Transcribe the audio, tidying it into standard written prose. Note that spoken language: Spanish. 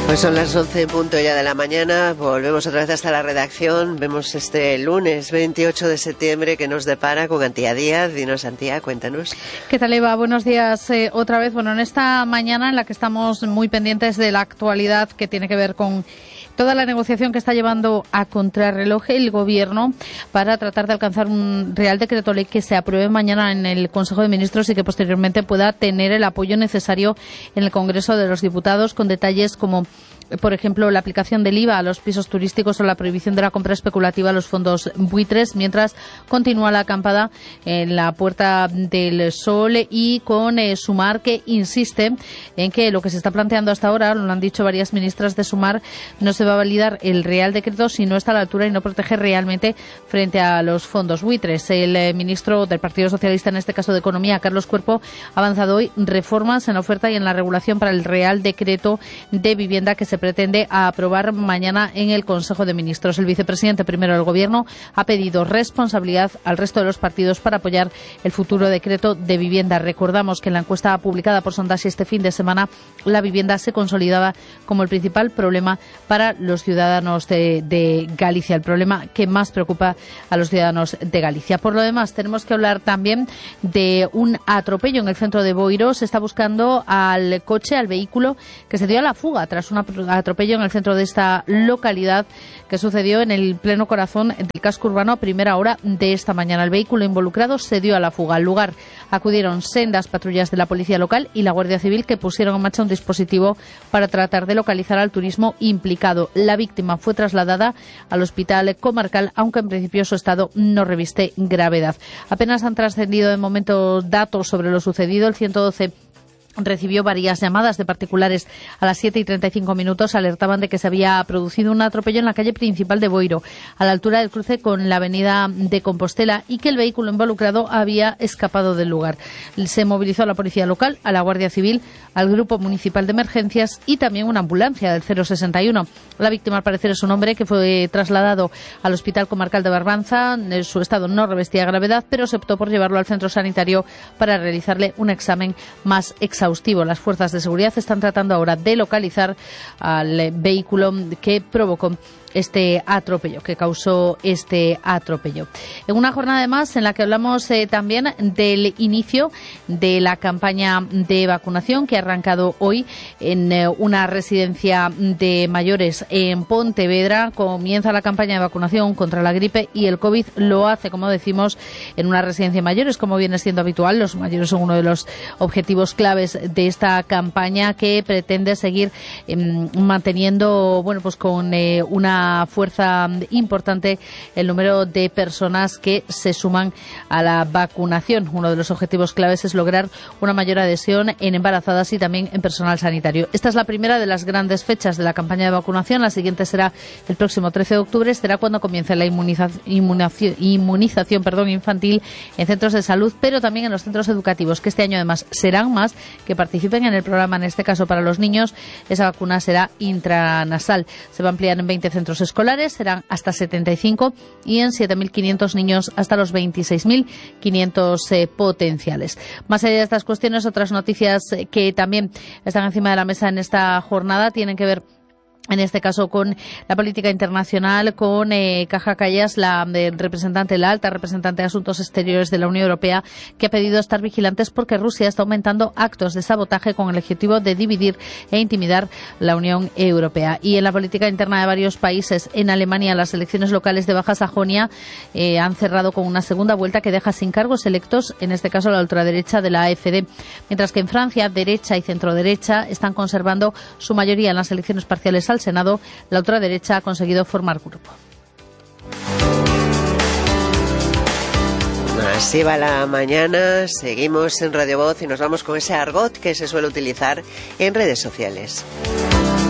Pues son las 11 en punto ya de la mañana. Volvemos otra vez hasta la redacción. Vemos este lunes 28 de septiembre que nos depara con Antía Díaz. Dinos, Antía, cuéntanos. ¿Qué tal, Eva? Buenos días otra vez. Bueno, en esta mañana en la que estamos muy pendientes de la actualidad que tiene que ver con toda la negociación que está llevando a contrarreloj el Gobierno para tratar de alcanzar un Real Decreto Ley que se apruebe mañana en el Consejo de Ministros y que posteriormente pueda tener el apoyo necesario en el Congreso de los Diputados, con detalles como, por ejemplo, la aplicación del IVA a los pisos turísticos o la prohibición de la compra especulativa a los fondos buitres, mientras continúa la acampada en la Puerta del Sol y con Sumar, que insiste en que lo que se está planteando hasta ahora, lo han dicho varias ministras de Sumar, no se va a validar el Real Decreto si no está a la altura y no protege realmente frente a los fondos buitres. El ministro del Partido Socialista, en este caso de Economía, Carlos Cuerpo, ha avanzado hoy reformas en la oferta y en la regulación para el Real Decreto de Vivienda que se pretende aprobar mañana en el Consejo de Ministros. El vicepresidente primero del Gobierno ha pedido responsabilidad al resto de los partidos para apoyar el futuro decreto de vivienda. Recordamos que en la encuesta publicada por Sondasi este fin de semana, la vivienda se consolidaba como el principal problema para los ciudadanos de Galicia, el problema que más preocupa a los ciudadanos de Galicia. Por lo demás, tenemos que hablar también de un atropello en el centro de Boiro. Se está buscando al coche, al vehículo que se dio a la fuga tras un atropello en el centro de esta localidad que sucedió en el pleno corazón del casco urbano a primera hora de esta mañana. El vehículo involucrado se dio a la fuga. Al lugar acudieron sendas patrullas de la Policía Local y la Guardia Civil, que pusieron en marcha un dispositivo para tratar de localizar al turismo implicado. La víctima fue trasladada al hospital comarcal, aunque en principio su estado no reviste gravedad. Apenas han trascendido de momento datos sobre lo sucedido. El 112 recibió varias llamadas de particulares a las 7:35. Alertaban de que se había producido un atropello en la calle principal de Boiro, a la altura del cruce con la avenida de Compostela, y que el vehículo involucrado había escapado del lugar. Se movilizó a la Policía Local, a la Guardia Civil, al Grupo Municipal de Emergencias y también una ambulancia del 061. La víctima, al parecer, es un hombre que fue trasladado al Hospital Comarcal de Barbanza. Su estado no revestía gravedad, pero se optó por llevarlo al centro sanitario para realizarle un examen más exhaustivo. Las fuerzas de seguridad están tratando ahora de localizar al vehículo que provocó este atropello, que causó este atropello. En una jornada además en la que hablamos también del inicio de la campaña de vacunación que ha arrancado hoy en una residencia de mayores en Pontevedra. Comienza la campaña de vacunación contra la gripe y el COVID. Lo hace, como decimos, en una residencia de mayores, como viene siendo habitual. Los mayores son uno de los objetivos claves de esta campaña, que pretende seguir manteniendo, bueno, pues con una fuerza importante el número de personas que se suman a la vacunación. Uno de los objetivos claves es lograr una mayor adhesión en embarazadas y también en personal sanitario. Esta es la primera de las grandes fechas de la campaña de vacunación. La siguiente será el próximo 13 de octubre. Será cuando comience la inmunización infantil en centros de salud, pero también en los centros educativos, que este año además serán más, que participen en el programa. En este caso, para los niños, esa vacuna será intranasal. Se va a ampliar en 20 centros escolares, serán hasta 75, y en 7.500 niños hasta los 26.500 potenciales. Más allá de estas cuestiones, otras noticias que también están encima de la mesa en esta jornada tienen que ver, en este caso, con la política internacional, con Kaja Kallas, la alta representante de Asuntos Exteriores de la Unión Europea, que ha pedido estar vigilantes porque Rusia está aumentando actos de sabotaje con el objetivo de dividir e intimidar la Unión Europea. Y en la política interna de varios países, en Alemania, las elecciones locales de Baja Sajonia han cerrado con una segunda vuelta que deja sin cargos electos, en este caso la ultraderecha de la AfD, mientras que en Francia, derecha y centroderecha están conservando su mayoría en las elecciones parciales al Senado. La ultraderecha ha conseguido formar grupo. Así va la mañana, seguimos en Radio Voz y nos vamos con ese argot que se suele utilizar en redes sociales.